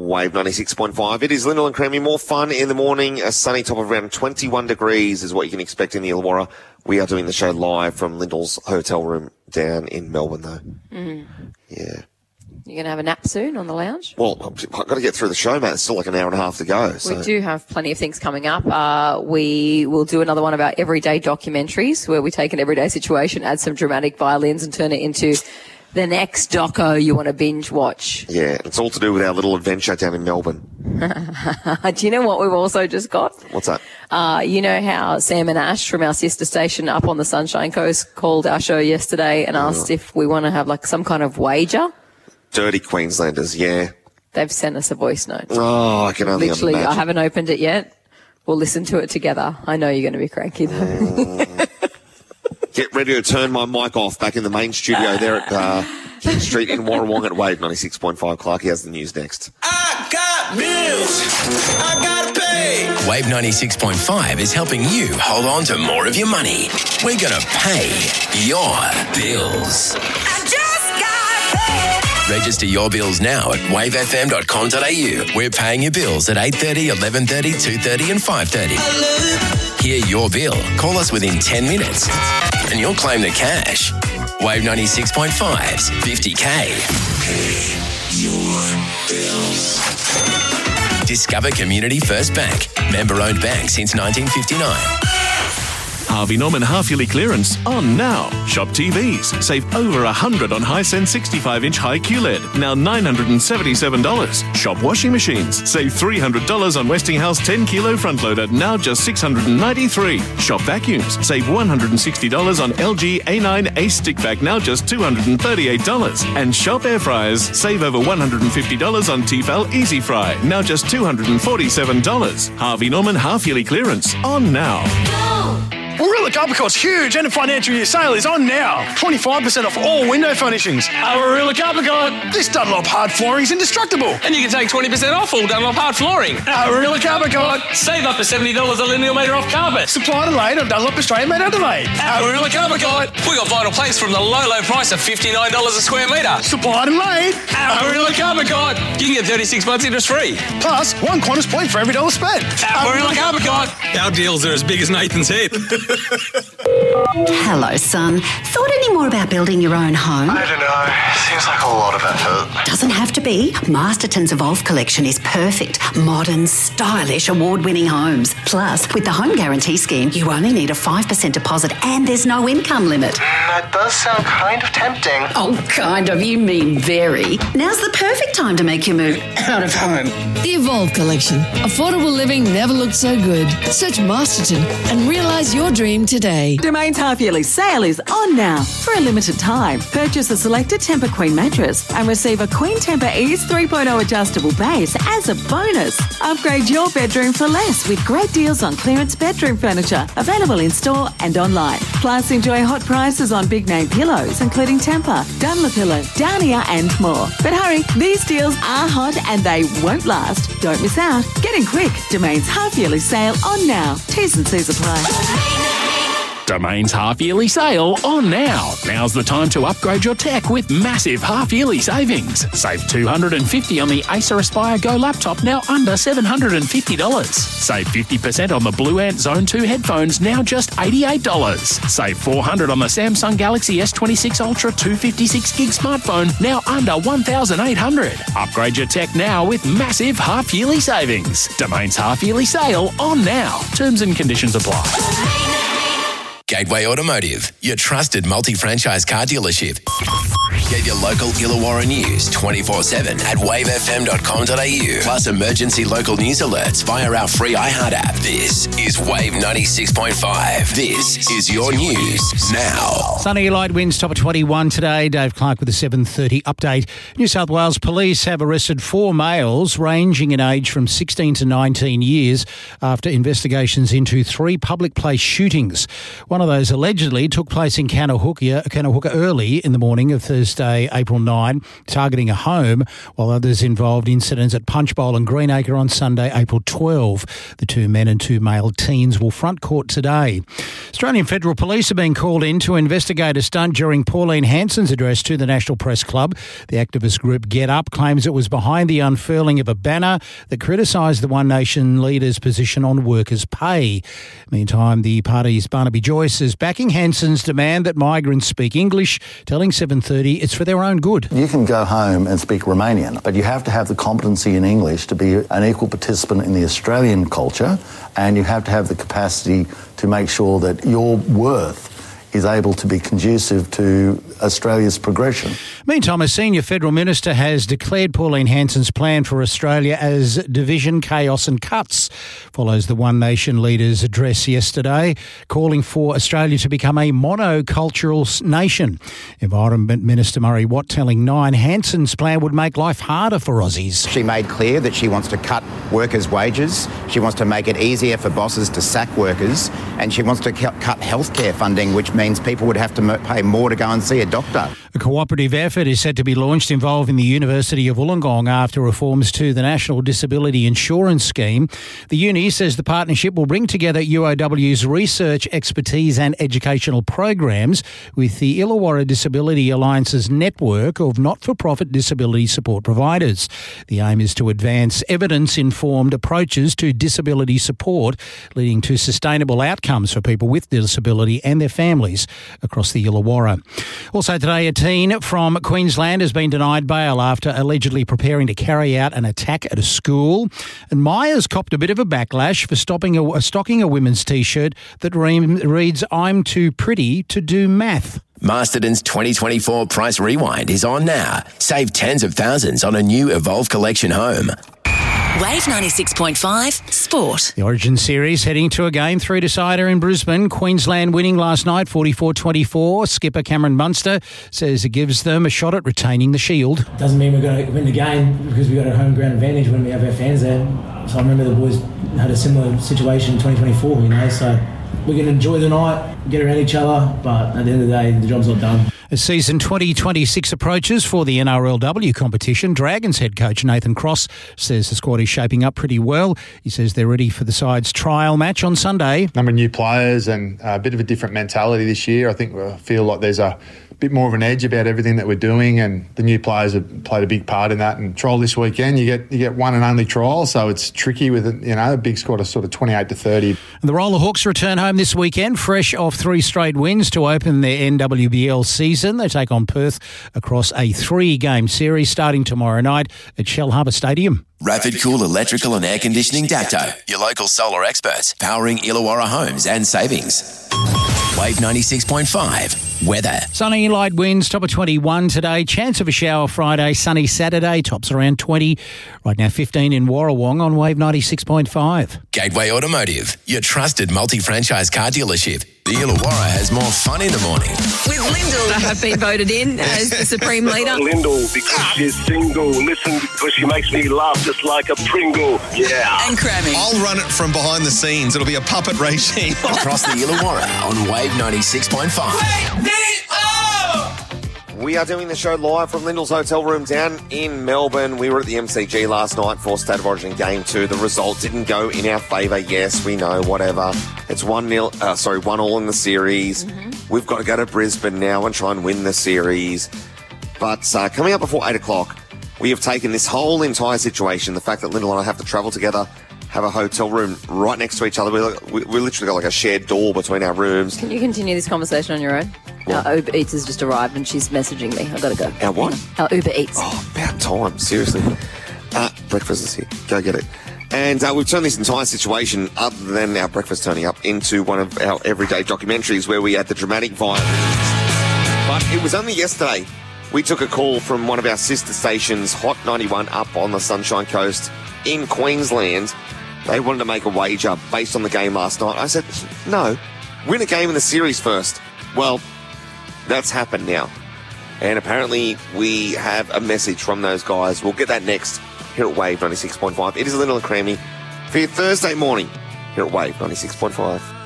Wave 96.5. It is Lyndall and Creamy. More fun in the morning. A sunny top of around 21 degrees is what you can expect in the Illawarra. We are doing the show live from Lyndall's hotel room down in Melbourne, though. Yeah. You're going to have a nap soon on the lounge? Well, I've got to get through the show, mate. It's still like an hour and a half to go. So. We do have plenty of things coming up. We will do another one of our everyday documentaries where we take an everyday situation, add some dramatic violins and turn it into the next doco you want to binge watch. Yeah, it's all to do with our little adventure down in Melbourne. Do you know what we've also just got? What's that? You know how Sam and Ash from our sister station up on the Sunshine Coast called our show yesterday and asked if we want to have like some kind of wager? Dirty Queenslanders, yeah. They've sent us a voice note. Oh, I can only Literally, imagine. I haven't opened it yet. We'll listen to it together. I know you're going to be cranky though. Get ready to turn my mic off back in the main studio there at King Street in Warrawong at Wave 96.5. Clarkie has the news next. I got bills. I gotta pay. Wave 96.5 is helping you hold on to more of your money. We're going to pay your bills. I just got paid. Register your bills now at wavefm.com.au. We're paying your bills at 8:30, 11:30, 2:30 and 5:30. Hear your bill. Call us within 10 minutes and you'll claim the cash. Wave 96.5's 50K. Your bills. Discover Community First Bank. Member-owned bank since 1959. Harvey Norman half-yearly clearance on now. Shop TVs. Save over $100 on Hisense 65-inch high QLED. Now $977. Shop washing machines. Save $300 on Westinghouse 10-kilo front-loader. Now just $693. Shop vacuums. Save $160 on LG A9 Ace Stick Vac. Now just $238. And shop air fryers. Save over $150 on Tefal Easy Fry. Now just $247. Harvey Norman half-yearly clearance on now. Warilla Carpet huge end of financial year sale is on now. 25% off all window furnishings. Warilla Carpet. This Dunlop hard flooring is indestructible. And you can take 20% off all Dunlop hard flooring. Warilla Carpet. Save up to $70 a linear metre off carpet. Supplied and laid on Dunlop Australia made Adelaide. Warilla Carpet. We got vinyl planks from the low price of $59 a square metre. Supplied and laid. Warilla Carpet. You can get 36 months interest free. Plus, one Qantas point for every dollar spent. Warilla Carpet. Our deals are as big as Nathan's head. Hello, son. Thought any more about building your own home? I don't know. Seems like a lot of effort. Doesn't have to be. Masterton's Evolve collection is perfect. Modern, stylish, award-winning homes. Plus, with the Home Guarantee Scheme, you only need a 5% deposit and there's no income limit. That does sound kind of tempting. Oh, kind of. You mean very. Now's the perfect time to make your move out of home. The Evolve collection. Affordable living never looked so good. Search Masterton and realise your dream today. Domain's half-yearly sale is on now. For a limited time, purchase a selected Tempur Queen mattress and receive a Queen Tempur Ease 3.0 adjustable base as a bonus. Upgrade your bedroom for less with great deals on clearance bedroom furniture, available in store and online. Plus, enjoy hot prices on big-name pillows, including Tempur, Dunlopillow, Downier and more. But hurry, these deals are hot and they won't last. Don't miss out. Get in quick. Domain's half-yearly sale on now. T's and C's apply. Domain's half-yearly sale on now. Now's the time to upgrade your tech with massive half-yearly savings. Save $250 on the Acer Aspire Go laptop, now under $750. Save 50% on the Blue Ant Zone 2 headphones, now just $88. Save $400 on the Samsung Galaxy S26 Ultra 256 gig smartphone, now under $1,800. Upgrade your tech now with massive half-yearly savings. Domain's half-yearly sale on now. Terms and conditions apply. Gateway Automotive, your trusted multi-franchise car dealership. Get your local Illawarra news 24/7 at wavefm.com.au. Plus emergency local news alerts via our free iHeart app. This is Wave 96.5. This is your news now. Sunny light winds, top of 21 today. Dave Clark with a 7:30 update. New South Wales police have arrested 4 males ranging in age from 16 to 19 years after investigations into 3 public place shootings. One of those allegedly took place in Kanawhooka early in the morning of Thursday Thursday, April 9, targeting a home, while others involved incidents at Punch Bowl and Greenacre on Sunday, April 12. The 2 men and 2 male teens will front court today. Australian Federal Police are being called in to investigate a stunt during Pauline Hanson's address to the National Press Club. The activist group Get Up claims it was behind the unfurling of a banner that criticised the One Nation leader's position on workers' pay. Meantime, the party's Barnaby Joyce is backing Hanson's demand that migrants speak English, telling 7:30 it's for their own good. You can go home and speak Romanian, but you have to have the competency in English to be an equal participant in the Australian culture, and you have to have the capacity to make sure that your worth is able to be conducive to Australia's progression. Meantime, a senior federal minister has declared Pauline Hanson's plan for Australia as division, chaos and cuts. Follows the One Nation leader's address yesterday, calling for Australia to become a monocultural nation. Environment Minister Murray Watt telling Nine Hanson's plan would make life harder for Aussies. She made clear that she wants to cut workers' wages, she wants to make it easier for bosses to sack workers, and she wants to cut healthcare funding, which means people would have to pay more to go and see a doctor. A cooperative effort is set to be launched involving the University of Wollongong after reforms to the National Disability Insurance Scheme. The uni says the partnership will bring together UOW's research, expertise and educational programs with the Illawarra Disability Alliance's network of not-for-profit disability support providers. The aim is to advance evidence-informed approaches to disability support, leading to sustainable outcomes for people with disability and their families across the Illawarra. Also today, a teen from Queensland has been denied bail after allegedly preparing to carry out an attack at a school. And Myers copped a bit of a backlash for stocking a women's T-shirt that reads, "I'm too pretty to do math." Masterton's 2024 Price Rewind is on now. Save tens of thousands on a new Evolve Collection home. Wave 96.5 Sport. The Origin Series heading to a game 3-decider in Brisbane. Queensland winning last night 44-24. Skipper Cameron Munster says it gives them a shot at retaining the shield. Doesn't mean we're going to win the game because we've got a home ground advantage when we have our fans there. So I remember the boys had a similar situation in 2024, so we're going to enjoy the night, get around each other, but at the end of the day, the job's not done. As season 2026 approaches for the NRLW competition, Dragons head coach Nathan Cross says the squad is shaping up pretty well. He says they're ready for the side's trial match on Sunday. Number of new players and a bit of a different mentality this year. I think we feel like there's a bit more of an edge about everything that we're doing, and the new players have played a big part in that. And trial this weekend, you get one and only trial, so it's tricky with a big squad of sort of 28 to 30. And the Roller Hawks return home this weekend, fresh off 3 straight wins to open their NWBL season. They take on Perth across a 3-game series starting tomorrow night at Shellharbour Stadium. Rapid Cool Electrical and Air Conditioning Dapto, your local solar experts, powering Illawarra homes and savings. Wave 96.5 weather. Sunny, light winds, top of 21 today. Chance of a shower Friday, sunny Saturday, tops around 20. Right now 15 in Warrawong on Wave 96.5. Gateway Automotive, your trusted multi-franchise car dealership. The Illawarra has more fun in the morning. With Lyndall, I have been voted in as the Supreme Leader. Lyndall, because she's single. Listen, because she makes me laugh just like a Pringle. Yeah. And Crammy. I'll run it from behind the scenes. It'll be a puppet regime. Across the Illawarra on Wave 96.5. We are doing the show live from Lyndall's Hotel Room down in Melbourne. We were at the MCG last night for State of Origin Game 2. The result didn't go in our favour. Yes, we know, whatever. It's 1-all in the series. Mm-hmm. We've got to go to Brisbane now and try and win the series. But coming up before 8 o'clock, we have taken this whole entire situation, the fact that Lyndall and I have to travel together, have a hotel room right next to each other. We literally got like a shared door between our rooms. Can you continue this conversation on your own? What? Our Uber Eats has just arrived and she's messaging me. I've got to go. Our what? Our Uber Eats. Oh, about time. Seriously. Breakfast is here. Go get it. And we've turned this entire situation, other than our breakfast turning up, into one of our everyday documentaries where we had the dramatic violins. But it was only yesterday we took a call from one of our sister stations, Hot 91, up on the Sunshine Coast in Queensland. They wanted to make a wager based on the game last night. I said, no, win a game in the series first. Well, that's happened now. And apparently we have a message from those guys. We'll get that next here at Wave 96.5. It is Lyndall and Crammy for your Thursday morning here at Wave 96.5.